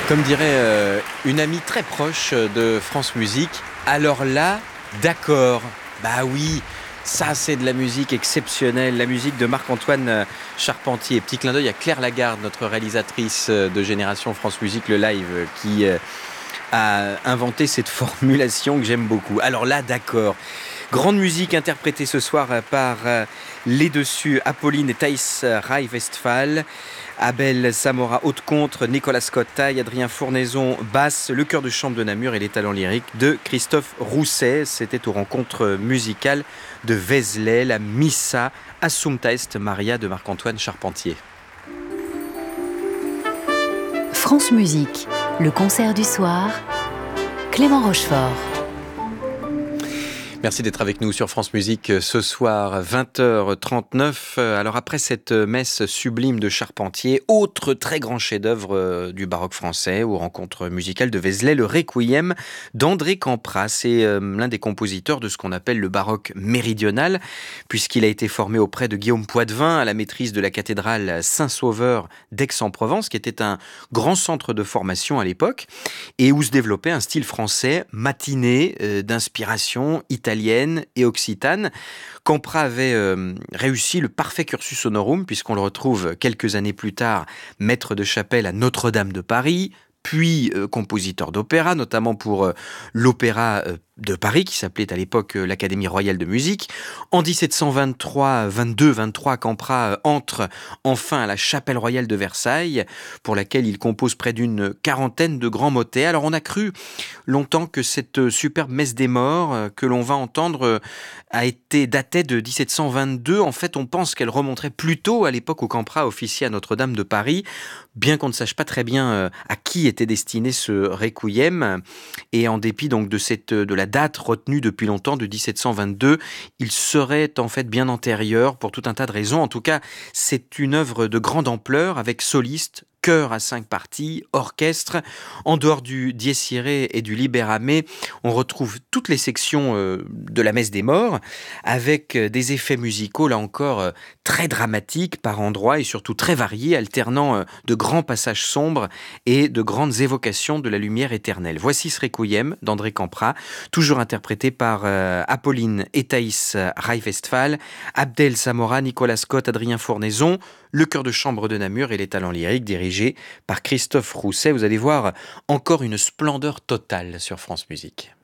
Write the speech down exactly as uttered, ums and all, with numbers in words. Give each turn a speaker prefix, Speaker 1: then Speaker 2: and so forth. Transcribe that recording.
Speaker 1: Comme dirait euh, une amie très proche de France Musique, alors là, d'accord, bah oui, ça c'est de la musique exceptionnelle, la musique de Marc-Antoine Charpentier. Petit clin d'œil à Claire Lagarde, notre réalisatrice de Génération France Musique, le live, qui euh, a inventé cette formulation que j'aime beaucoup. Alors là, d'accord. Grande musique interprétée ce soir par euh, les dessus Apolline et Thaïs Rai-Westphal, Abel Zamora haute contre, Nicolas Scott taille, Adrien Fournaison basse, le chœur de chambre de Namur et les talents lyriques de Christophe Rousset. C'était aux rencontres musicales de Vézelay, la Missa Assumpta Est Maria de Marc-Antoine Charpentier.
Speaker 2: France Musique, le concert du soir, Clément Rochefort.
Speaker 1: Merci d'être avec nous sur France Musique ce soir, vingt heures trente-neuf. Alors après cette messe sublime de Charpentier, autre très grand chef-d'œuvre du baroque français, aux rencontres musicales de Vézelay, le Requiem d'André Campras. C'est l'un des compositeurs de ce qu'on appelle le baroque méridional, puisqu'il a été formé auprès de Guillaume Poitvin à la maîtrise de la cathédrale Saint-Sauveur d'Aix-en-Provence, qui était un grand centre de formation à l'époque, et où se développait un style français matiné euh, d'inspiration italienne et occitane. Campras avait euh, réussi le parfait cursus honorum, puisqu'on le retrouve quelques années plus tard maître de chapelle à Notre-Dame de Paris, puis euh, compositeur d'opéra, notamment pour euh, l'opéra euh, de Paris, qui s'appelait à l'époque euh, l'Académie royale de musique. En dix-sept cent vingt-trois, vingt-deux, vingt-trois, Campras euh, entre enfin à la chapelle royale de Versailles, pour laquelle il compose près d'une quarantaine de grands motets. Alors on a cru longtemps que cette superbe messe des morts euh, que l'on va entendre euh, a été datée de dix-sept cent vingt-deux. En fait, on pense qu'elle remonterait plutôt à l'époque où Campras officiait à Notre-Dame de Paris, bien qu'on ne sache pas très bien euh, à qui était destiné ce requiem. Et en dépit donc de cette de la date retenue depuis longtemps de dix-sept cent vingt-deux, il serait en fait bien antérieur pour tout un tas de raisons. En tout cas, c'est une œuvre de grande ampleur avec solistes, chœur à cinq parties, orchestre. En dehors du Dies Irae et du Libérame, on retrouve toutes les sections euh, de la Messe des Morts, avec euh, des effets musicaux, là encore, euh, très dramatiques par endroits et surtout très variés, alternant euh, de grands passages sombres et de grandes évocations de la lumière éternelle. Voici ce Requiem d'André Campras, toujours interprété par euh, Apolline et Thaïs Rai-Westphal, Abel Zamora, Nicolas Scott, Adrien Fournaison, le chœur de chambre de Namur et les talents lyriques dirigés par Christophe Rousset. Vous allez voir encore une splendeur totale sur France Musique.